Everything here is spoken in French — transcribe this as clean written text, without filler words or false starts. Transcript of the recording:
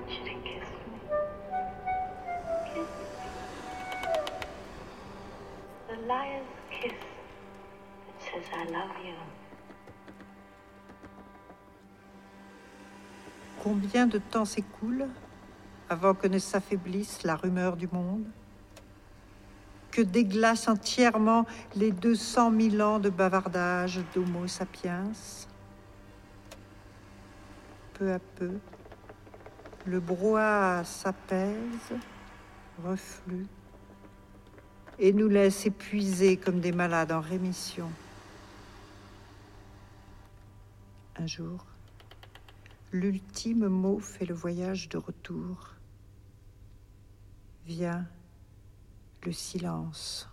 want you to kiss me. Kiss me. The liar's kiss that says I love you. Combien de temps s'écoule avant que ne s'affaiblisse la rumeur du monde, que déglace entièrement les 200 000 ans de bavardage d'Homo sapiens? Peu à peu, le brouhaha s'apaise, reflue, et nous laisse épuisés comme des malades en rémission. Un jour, l'ultime mot fait le voyage de retour. Vient le silence.